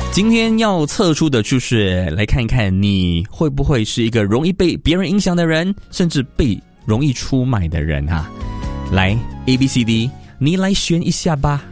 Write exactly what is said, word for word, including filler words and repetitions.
今天要测出的就是来看一看你会不会是一个容易被别人影响的人，甚至被容易出卖的人啊。来 A B C D 你来选一下吧。